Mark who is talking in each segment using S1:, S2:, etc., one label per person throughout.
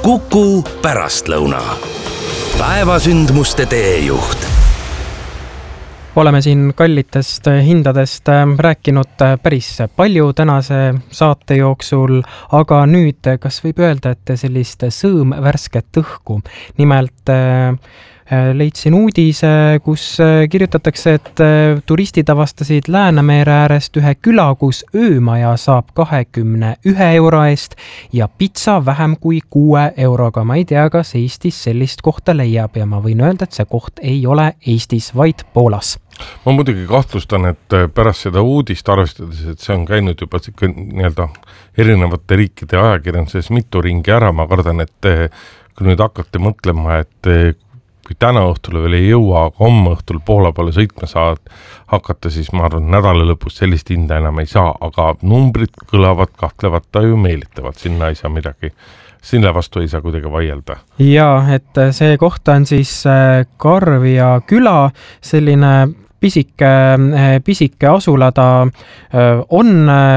S1: Kuku pärastlõuna. Päevasündmuste teejuht.
S2: Oleme siin kallitest hindadest rääkinud päris palju tänase saate jooksul, aga nüüd kas võib öelda, et sellist sõõmvärsket õhku. Nimelt leidsin uudise, kus kirjutatakse, et turistid avastasid Läänemere äärest ühe küla, kus öömaja saab 21 euro eest ja pitsa vähem kui 6 euroga. Ma ei tea, kas Eestis sellist kohta leiab ja ma võin öelda, et see koht ei ole Eestis, vaid Poolas.
S3: Ma muidugi kahtlustan, et pärast seda uudist arvestades, et see on käinud juba nii-öelda erinevate riikide ajakirjanduses mitu ringi ära, ma kardan, et kui nüüd hakkate mõtlema, et kui täna õhtul veel ei jõua, aga homme õhtul Poola poole sõitma saad hakata, siis ma arvan, nädala lõpus sellist hinda enam ei saa, aga numbrid kõlavad kahtlevad ta ju meelitavad, sinna ei saa midagi. Sinne vastu ei saa kuidagi vaielda.
S2: Jaa, et see koht on siis Karvia küla, selline pisike asula, ta on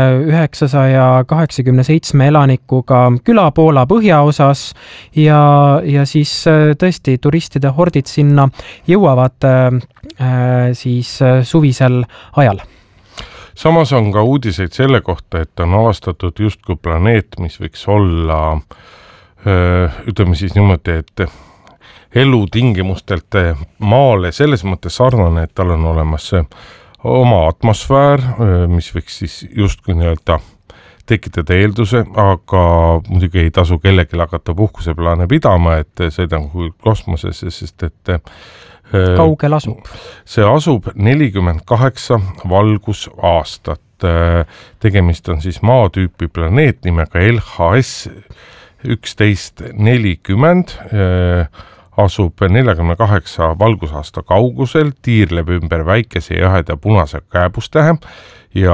S2: 987 elanikuga küla Poola põhjaosas ja siis tõesti turistide hordid sinna jõuavad siis suvisel ajal.
S3: Samas on ka uudiseid selle kohta, et on avastatud justkui planeet, mis võiks olla, ütleme siis niimoodi, et elutingimustelt maale selles mõttes sarnane, et tal on olemas oma atmosfäär, mis võiks siis justkui nii-öelda tekitada eelduse, aga muidugi ei tasu kellelgi hakata puhkuseplaane pidama, et sõidan kosmosesse, sest et
S2: kaugel asub?
S3: See asub 48 valgusaastat. Tegemist on siis maatüüpi planeet nimega LHS 1140, asub 48 valgusaasta kaugusel, tiirleb ümber väikese jaheda punase kääbustähe ja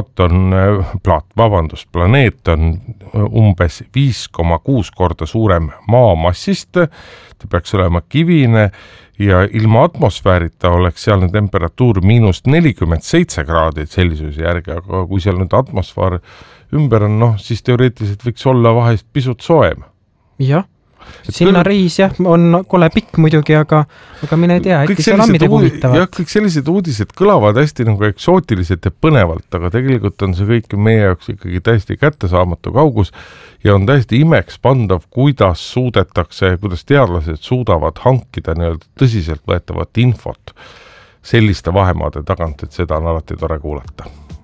S3: planeet on umbes 5,6 korda suurem maamassist, ta peaks olema kivine ja ilma atmosfäärita oleks sealne temperatuur -47 kraadi Celsiuse järgi, aga kui seal nüüd atmosfäär ümber on, siis teoreetiliselt võiks olla vahest pisut soojem.
S2: Jah. Sinna reis on kole pikk muidugi, aga mine tea, äkki seal on midagi huvitavat.
S3: Jah, kõik sellised uudised kõlavad hästi nagu eksootiliselt ja põnevalt, aga tegelikult on see kõik meie jaoks ikkagi täiesti kättesaamatu kaugus ja on täiesti imeks pandav, kuidas teadlased suudavad hankida tõsiselt võetavat infot selliste vahemaade tagant, et seda on alati tore kuulata.